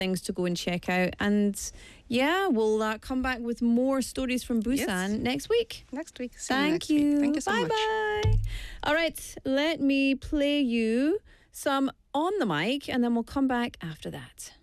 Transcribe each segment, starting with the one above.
things to go and check out. And yeah, we'll come back with more stories from Busan next week. Next week. Thank you. Thank you so much. Bye-bye. All right, let me play you some On the Mic, and then we'll come back after that.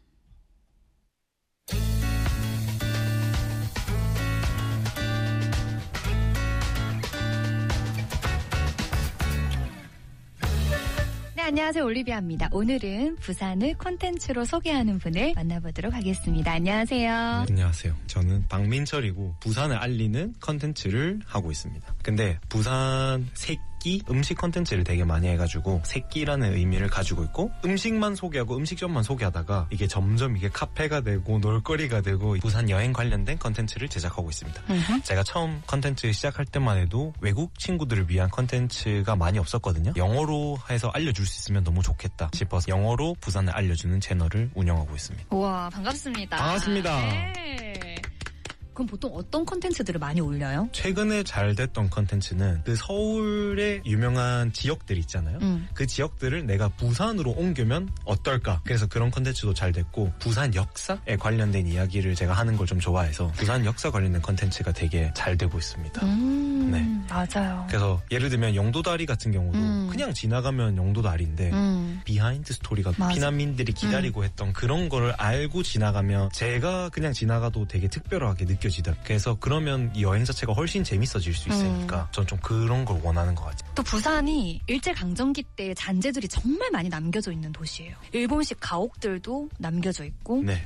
네, 안녕하세요. 올리비아입니다. 오늘은 부산을 콘텐츠로 소개하는 분을 만나보도록 하겠습니다. 안녕하세요. 안녕하세요. 저는 박민철이고 부산을 알리는 컨텐츠를 하고 있습니다. 근데 부산 새끼 음식 컨텐츠를 되게 많이 해가지고 새끼라는 의미를 가지고 있고 음식만 소개하고 음식점만 소개하다가 이게 점점 이게 카페가 되고 놀거리가 되고 부산 여행 관련된 컨텐츠를 제작하고 있습니다. 제가 처음 컨텐츠 시작할 때만 해도 외국 친구들을 위한 컨텐츠가 많이 없었거든요. 영어로 해서 알려줄 수 있으면 너무 좋겠다 싶어서 영어로 부산을 알려주는 채널을 운영하고 있습니다. 우와, 반갑습니다. 반갑습니다. 네. 그럼 보통 어떤 콘텐츠들을 많이 올려요? 최근에 잘 됐던 컨텐츠는 그 서울의 유명한 지역들 있잖아요. 그 지역들을 내가 부산으로 옮기면 어떨까? 그래서 그런 컨텐츠도 잘 됐고 부산 역사에 관련된 이야기를 제가 하는 걸 좀 좋아해서 부산 역사 관련된 컨텐츠가 되게 잘 되고 있습니다. 네. 맞아요. 그래서 예를 들면 영도다리 같은 경우도 그냥 지나가면 영도다리인데 비하인드 스토리가 맞아. 피난민들이 기다리고 했던 그런 거를 알고 지나가면 제가 그냥 지나가도 되게 특별하게 느껴지더라고요. 그래서 그러면 이 여행 자체가 훨씬 재밌어질 수 있으니까 전 좀 그런 걸 원하는 것 같아요. 또 부산이 일제강점기 때 잔재들이 정말 많이 남겨져 있는 도시예요. 일본식 가옥들도 남겨져 있고. 네,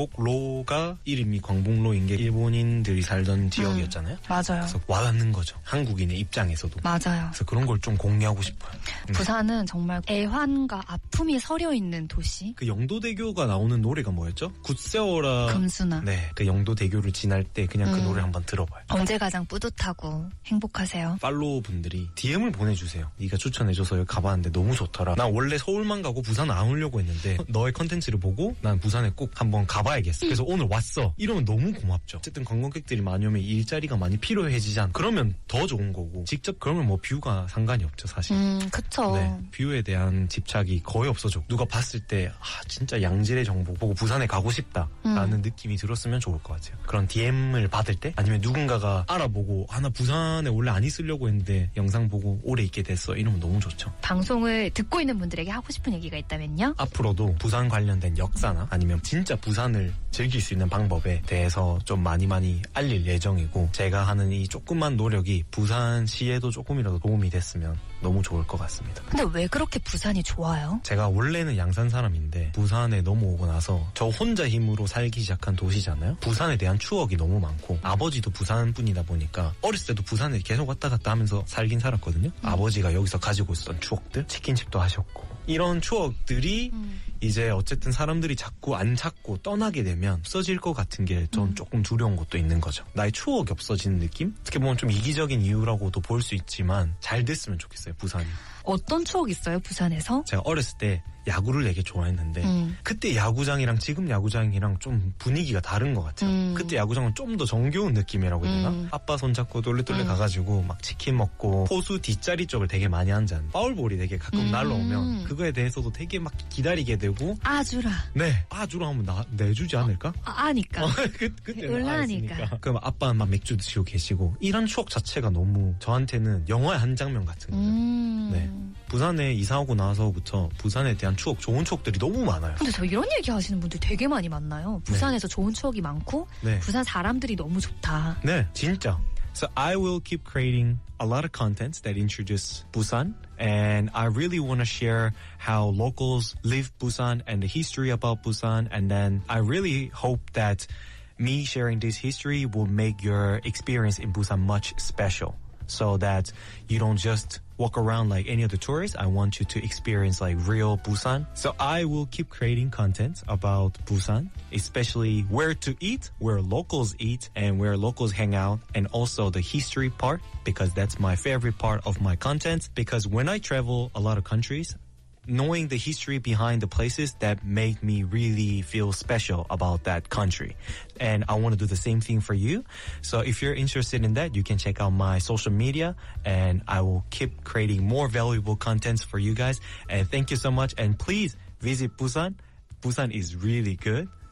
광복로가 이름이 광복로인 게 일본인들이 살던 지역이었잖아요. 맞아요. 그래서 와닿는 거죠. 한국인의 입장에서도. 맞아요. 그래서 그런 걸 좀 공유하고 싶어요. 부산은 정말 애환과 아픔이 서려 있는 도시. 그 영도대교가 나오는 노래가 뭐였죠? 굿세어라. 금수나. 네, 그 영도대교를 지날 때 그냥 그 노래 한번 들어봐요. 언제 가장 뿌듯하고 행복하세요? 팔로우 분들이 DM을 보내주세요. 네가 추천해줘서 여기 가봤는데 너무 좋더라. 난 원래 서울만 가고 부산 안 오려고 했는데 너의 컨텐츠를 보고 난 부산에 꼭 한번 가봐야겠어. 그래서 오늘 왔어. 이러면 너무 고맙죠. 어쨌든 관광객들이 많이 오면 일자리가 많이 필요해지지 않. 그러면 더 좋은 거고 직접 그러면 뭐 뷰가 상관이 없죠 사실. 그쵸. 네, 뷰에 대한 집착이 거의 없어졌고 누가 봤을 때 진짜 양질의 정보 보고 부산에 가고 싶다라는 느낌이 들었으면 좋을 것 같아요. 그런 DM을 받을 때 아니면 누군가가 알아보고 나 부산에 원래 안 있으려고 했는데 영상 보고 오래 있게 됐어 이러면 너무 좋죠. 방송을 듣고 있는 분들에게 하고 싶은 얘기가 있다면요? 앞으로도 부산 관련된 역사나 아니면 진짜 부산을 즐길 수 있는 방법에 대해서 좀 많이 알릴 예정이고 제가 하는 이 조그만 노력이 부산시에도 조금이라도 도움이 됐으면 너무 좋을 것 같습니다. 근데 왜 그렇게 부산이 좋아요? 제가 원래는 양산 사람인데 부산에 넘어오고 나서 저 혼자 힘으로 살기 시작한 도시잖아요. 부산에 대한 추억이 너무 많고 아버지도 부산 분이다 보니까 어렸을 때도 부산에 계속 왔다 갔다 하면서 살긴 살았거든요. 아버지가 여기서 가지고 있었던 추억들 치킨집도 하셨고 이런 추억들이 이제 어쨌든 사람들이 자꾸 안 찾고 떠나게 되면 없어질 것 같은 게 전 조금 두려운 것도 있는 거죠. 나의 추억이 없어지는 느낌? 어떻게 보면 좀 이기적인 이유라고도 볼 수 있지만 잘 됐으면 좋겠어요. 부산이. 어떤 추억 있어요, 부산에서? 제가 어렸을 때 야구를 되게 좋아했는데 그때 야구장이랑 지금 야구장이랑 좀 분위기가 다른 것 같아요. 그때 야구장은 좀 더 정겨운 느낌이라고 해야 되나? 아빠 손잡고 똘레똘레 가가지고 막 치킨 먹고 포수 뒷자리 쪽을 되게 많이 앉았는데 파울볼이 되게 가끔 날라오면 그거에 대해서도 되게 막 기다리게 되고 아주라. 네, 아주라 하면 내주지 않을까? 아니까. 그때 올라니까. 그럼 아빠는 막 맥주 드시고 계시고 이런 추억 자체가 너무 저한테는 영화의 한 장면 같은 거죠. 네. 부산에 이사 오고 나서부터 부산에 대한 추억, 좋은 추억들이 너무 많아요. 근데 저 이런 얘기 하시는 분들 되게 많이 만나요. 부산에서 좋은 추억이 많고 네. 부산 사람들이 너무 좋다. 네, 진짜. So I will keep creating a lot of contents that introduce Busan, and I really want to share how locals live Busan and the history about Busan, and then I really hope that me sharing this history will make your experience in Busan much special. So that you don't just walk around like any other tourist. I want you to experience like real Busan. So I will keep creating content about Busan, especially where to eat, where locals eat, and where locals hang out, and also the history part, because that's my favorite part of my content. Because when I travel a lot of countries, knowing the history behind the places that make me really feel special about that country. And I want to do the same thing for you. So if you're interested in that, you can check out my social media and I will keep creating more valuable contents for you guys. And thank you so much. And please visit Busan. Busan is really good.